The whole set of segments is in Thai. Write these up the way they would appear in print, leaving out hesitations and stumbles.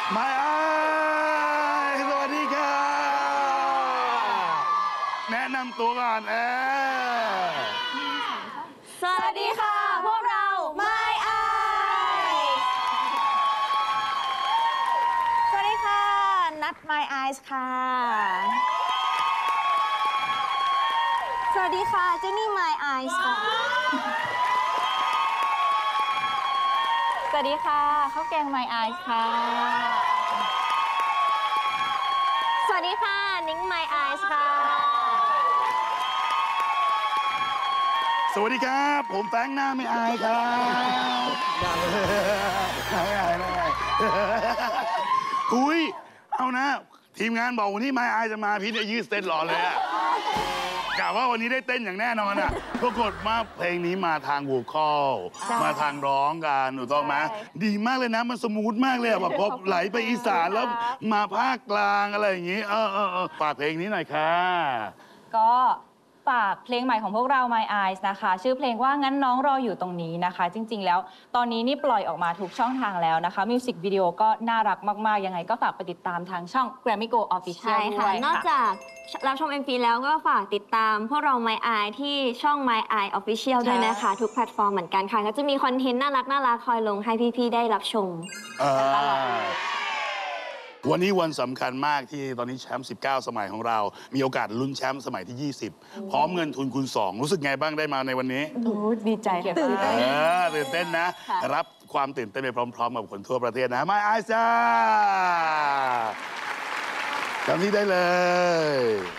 ไม่สวัสดีค่ะแนะนำตัวก่อนสวัสดีค่ะพวกเราไม่สวัสดีค่ะนัท My Eyes ค่ะสวัสดีค่ะเจนนี่ My Eyes ค่ะสวัสดีค่ะข้าวแกง My Eyes ค่ะสวัสดีค่ะนิ้ง My Eyes ค่ะสวัสดีครับผมแฟงหน้าไม่อายครับไม่อายคุยเอานะทีมงานบอกวันนี้ไม่อายจะมาพี่จะยืดเต้นรอเลยอะกะว่าวันนี้ได้เต้นอย่างแน่นอนอะปรากฏมาเพลงนี้มาทางวูคอลมาทางร้องกันถูกต้องไหมดีมากเลยนะมันสมูทมากเลยแบบพอไหลไปอีสานแล้วมาภาคกลางอะไรอย่างงี้ฝากเพลงนี้หน่อยค่ะก็ฝากเพลงใหม่ของพวกเรา My Eyes นะคะชื่อเพลงว่างั้นน้องรออยู่ตรงนี้นะคะจริงๆแล้วตอนนี้นี่ปล่อยออกมาทุกช่องทางแล้วนะคะมิวสิกวิดีโอก็น่ารักมากๆยังไงก็ฝากไปติดตามทางช่อง Grammy Go Official ด้วยค่ะนอกจากรับชม MV แล้วก็ฝากติดตามพวกเรา My Eye ที่ช่อง My Eye Official ด้วยนะคะทุกแพลตฟอร์มเหมือนกันค่ะก็จะมีคอนเทนต์น่ารักคอยลงให้พี่ๆได้รับชมวันนี้วันสำคัญมากที่ตอนนี้แชมป์19 สมัยของเรามีโอกาสลุ้นแชมป์สมัยที่ 20พร้อมเงินทุนคูณ 2รู้สึกไงบ้างได้มาในวันนี้ดีใจตื่นเต้นตื่นเต้นนะรับความตื่นเต้นไปพร้อมๆกับคนทั่วประเทศนะMy Eyes จ้าจำที่ได้เลย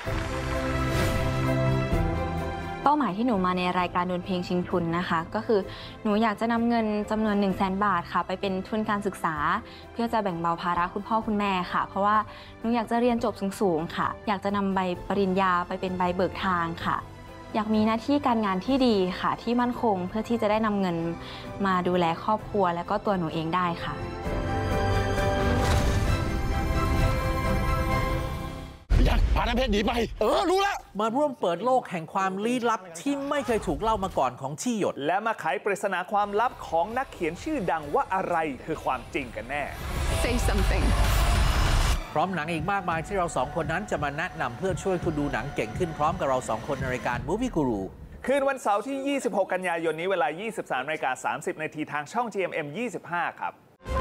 เป้าหมายที่หนูมาในรายการดวลเพลงชิงทุนนะคะก็คือหนูอยากจะนำเงินจำนวน 100,000 บาทค่ะไปเป็นทุนการศึกษาเพื่อจะแบ่งเบาภาระคุณพ่อคุณแม่ค่ะเพราะว่าหนูอยากจะเรียนจบสูงๆค่ะอยากจะนำใบปริญญาไปเป็นใบเบิกทางค่ะอยากมีหน้าที่การงานที่ดีค่ะที่มั่นคงเพื่อที่จะได้นำเงินมาดูแลครอบครัวและก็ตัวหนูเองได้ค่ะอยากพาน้ำเพชรหนีไปรู้แล้วมาร่วมเปิดโลกแห่งความลี้ลับที่ไม่เคยถูกเล่ามาก่อนของที่หยดและมาไขปริศนาความลับของนักเขียนชื่อดังว่าอะไรคือความจริงกันแน่ Say something พร้อมหนังอีกมากมายที่เราสองคนนั้นจะมาแนะนำเพื่อช่วยคุณดูหนังเก่งขึ้นพร้อมกับเราสองคนในรายการ Movie Guru คืนวันเสาร์ที่ 26 กันยายนนี้เวลา 23:30 น.ทางช่อง GMM 25 ครับ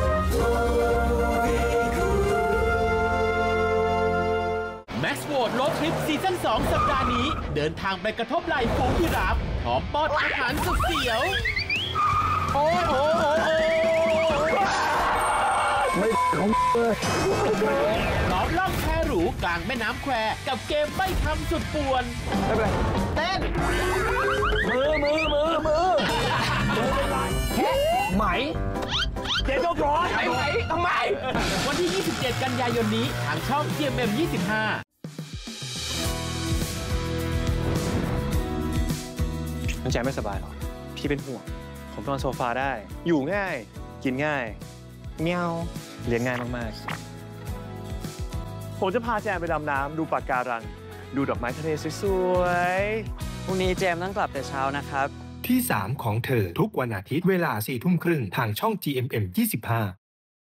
แม็กซ์โหวตโรดทริปซีซั่น 2 สัปดาห์นี้เดินทางไปกระทบไหล่ฝูงยีราฟพร้อมป้อนอาหารสุดเสียวโอ้ไม่ของพร้อมล่องแพหรูกลางแม่น้ำแควกับเกมใบ้คำสุดป่วนเต้นมือแค่ไหมเจ๊ต้องร้อนไหมทำไมวันที่ 27 กันยายนนี้ทางช่อง GMM 25 น้องแจไม่สบายหรอพี่เป็นห่วงผมนอนโซฟาได้อยู่ง่ายกินง่ายเมียวเลี้ยงง่ายมากๆผมจะพาแจมไปดำน้ำดูปะการังดูดอกไม้ทะเลสวยๆพรุ่งนี้แจมต้องกลับแต่เช้านะครับที่ 3 ของเธอทุกวันอาทิตย์เวลา 4 ทุ่มครึ่งทางช่อง GMM 25